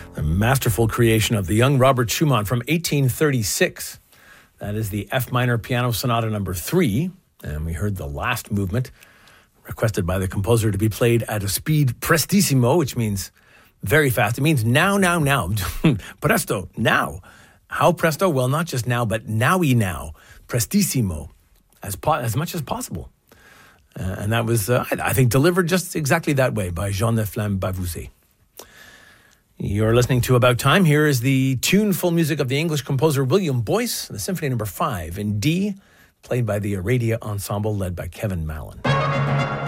A masterful creation of the young Robert Schumann from 1836. That is the F minor piano sonata number 3. And we heard the last movement requested by the composer to be played at a speed prestissimo, which means very fast. It means now. Presto, now. How presto? Well, not just now, but now-y now. Prestissimo, as much as possible. And that was, I think, delivered just exactly that way by Jean Neflem Bavouzet. You're listening to About Time. Here is the tuneful music of the English composer William Boyce, the Symphony No. 5 in D, played by the Aradia Ensemble led by Kevin Mallon.